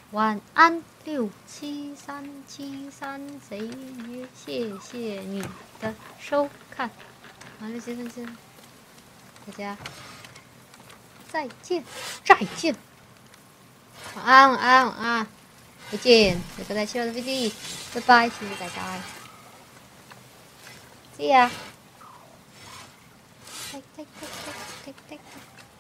晚安，67373谁？谢谢你的收看。啊，67373，大家再见，晚安，再见，有个在希望的 VD， 拜拜，谢谢大家，See ya。